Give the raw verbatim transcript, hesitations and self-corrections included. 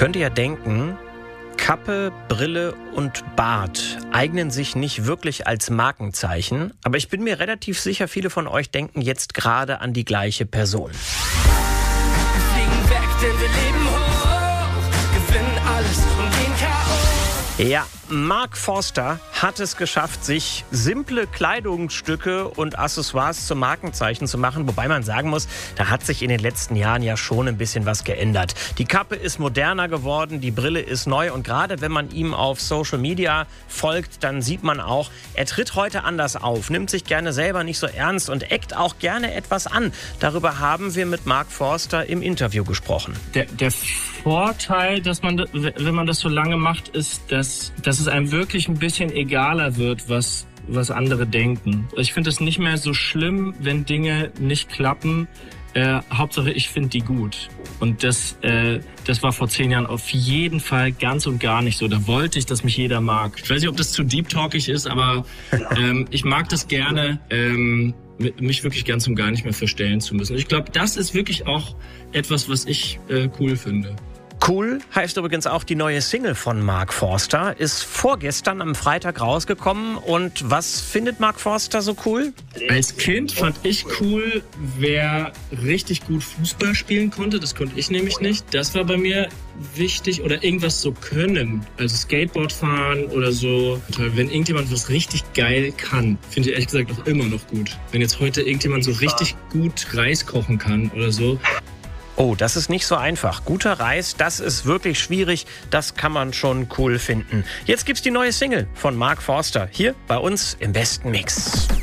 könnte ja denken, Kappe, Brille und Bart eignen sich nicht wirklich als Markenzeichen, aber ich bin mir relativ sicher, viele von euch denken jetzt gerade an die gleiche Person. Wir fliegen weg, denn wir leben hoch, gewinnen alles und gehen K O. Ja, Mark Forster hat es geschafft, sich simple Kleidungsstücke und Accessoires zum Markenzeichen zu machen. Wobei man sagen muss, da hat sich in den letzten Jahren ja schon ein bisschen was geändert. Die Kappe ist moderner geworden, die Brille ist neu. Und gerade wenn man ihm auf Social Media folgt, dann sieht man auch, er tritt heute anders auf, nimmt sich gerne selber nicht so ernst und eckt auch gerne etwas an. Darüber haben wir mit Mark Forster im Interview gesprochen. Der, der Vorteil, dass man, wenn man das so lange macht, ist, dass, dass es einem wirklich ein bisschen egaler wird, was, was andere denken. Ich finde es nicht mehr so schlimm, wenn Dinge nicht klappen. Äh, Hauptsache, ich finde die gut. Und das, äh, das war vor zehn Jahren auf jeden Fall ganz und gar nicht so. Da wollte ich, dass mich jeder mag. Ich weiß nicht, ob das zu deep-talkig ist, aber ähm, ich mag das gerne, ähm, mich wirklich ganz und gar nicht mehr verstellen zu müssen. Ich glaube, das ist wirklich auch etwas, was ich äh, cool finde. Cool heißt übrigens auch die neue Single von Mark Forster, ist vorgestern am Freitag rausgekommen. Und was findet Mark Forster so cool? Als Kind fand ich cool, wer richtig gut Fußball spielen konnte. Das konnte ich nämlich nicht. Das war bei mir wichtig. Oder irgendwas so können. Also Skateboard fahren oder so. Wenn irgendjemand was richtig geil kann, finde ich ehrlich gesagt auch immer noch gut. Wenn jetzt heute irgendjemand so richtig gut Reis kochen kann oder so. Oh, das ist nicht so einfach. Guter Reis, das ist wirklich schwierig. Das kann man schon cool finden. Jetzt gibt's die neue Single von Mark Forster hier bei uns im besten Mix.